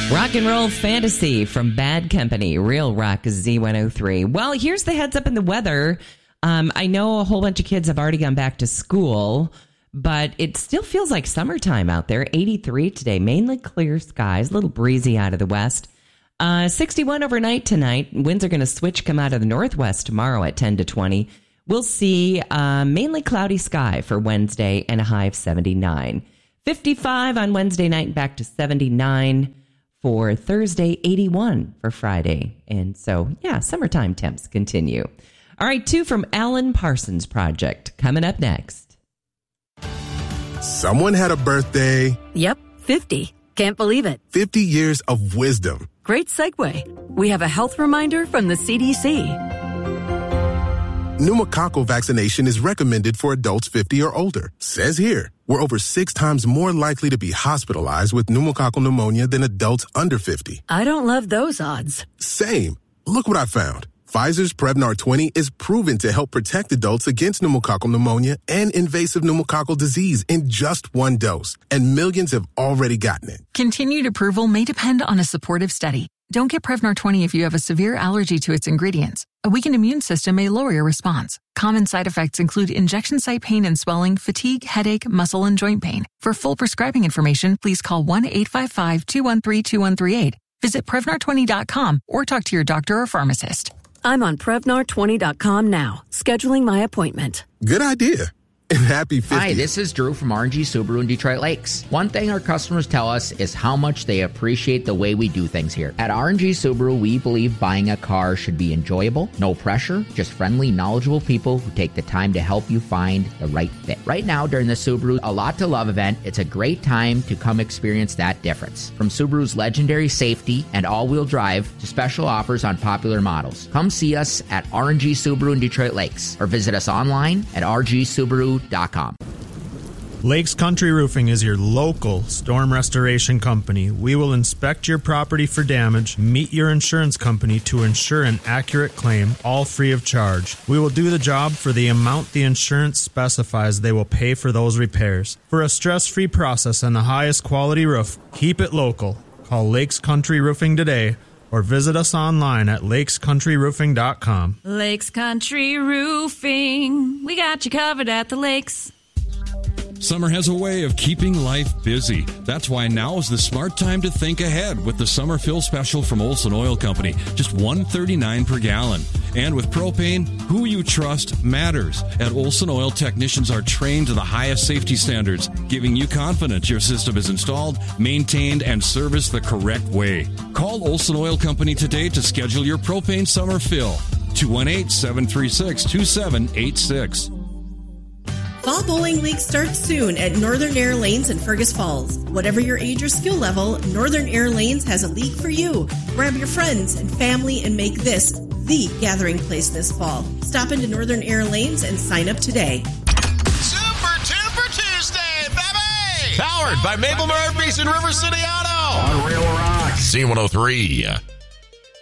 Rock and roll fantasy from Bad Company, Real Rock Z103. Well, here's the heads up in the weather. I know a whole bunch of kids have already gone back to school, but it still feels like summertime out there. 83 today, mainly clear skies, a little breezy out of the west. 61 overnight tonight. Winds are going to switch, come out of the northwest tomorrow at 10 to 20. We'll see mainly cloudy sky for Wednesday and a high of 79. 55 on Wednesday night, back to 79 for Thursday, 81 for Friday. And so, yeah, summertime temps continue. All right, 2 from Alan Parsons Project coming up next. Someone had a birthday. Yep, 50. Can't believe it. 50 years of wisdom. Great segue. We have a health reminder from the CDC. Pneumococcal vaccination is recommended for adults 50 or older. Says here, we're over 6 times more likely to be hospitalized with pneumococcal pneumonia than adults under 50. I don't love those odds. Same. Look what I found. Pfizer's Prevnar 20 is proven to help protect adults against pneumococcal pneumonia and invasive pneumococcal disease in just 1 dose. And millions have already gotten it. Continued approval may depend on a supportive study. Don't get Prevnar 20 if you have a severe allergy to its ingredients. A weakened immune system may lower your response. Common side effects include injection site pain and swelling, fatigue, headache, muscle, and joint pain. For full prescribing information, please call 1-855-213-2138. Visit Prevnar20.com or talk to your doctor or pharmacist. I'm on Prevnar20.com now, scheduling my appointment. Good idea. And happy 50th. Hi, this is Drew from RNG Subaru in Detroit Lakes. One thing our customers tell us is how much they appreciate the way we do things here. At RNG Subaru, we believe buying a car should be enjoyable, no pressure, just friendly, knowledgeable people who take the time to help you find the right fit. Right now, during the Subaru A Lot to Love event, it's a great time to come experience that difference. From Subaru's legendary safety and all-wheel drive to special offers on popular models. Come see us at RNG Subaru in Detroit Lakes or visit us online at rgsubaru.com. Lakes Country Roofing is your local storm restoration company. We will inspect your property for damage, meet your insurance company to ensure an accurate claim, all free of charge. We will do the job for the amount the insurance specifies they will pay for those repairs. For a stress-free process and the highest quality roof, keep it local. Call Lakes Country Roofing today or visit us online at lakescountryroofing.com. Lakes Country Roofing. We got you covered at the lakes. Summer has a way of keeping life busy. That's why now is the smart time to think ahead with the summer fill special from Olson Oil Company. Just $1.39 per gallon. And with propane, who you trust matters. At Olson Oil, technicians are trained to the highest safety standards, giving you confidence your system is installed, maintained, and serviced the correct way. Call Olson Oil Company today to schedule your propane summer fill. 218-736-2786. Fall Bowling League starts soon at Northern Air Lanes in Fergus Falls. Whatever your age or skill level, Northern Air Lanes has a league for you. Grab your friends and family and make this the gathering place this fall. Stop into Northern Air Lanes and sign up today. Super Tuber Tuesday, baby! Powered by Mabel Murphy's and River City Auto. On Real Rock. Z103.